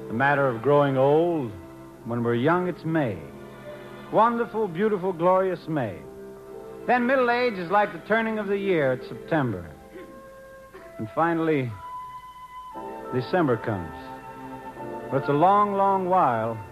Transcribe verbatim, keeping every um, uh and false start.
The matter of growing old, when we're young, it's May. Wonderful, beautiful, glorious May. Then middle age is like the turning of the year. It's September. And finally, December comes. But it's a long, long while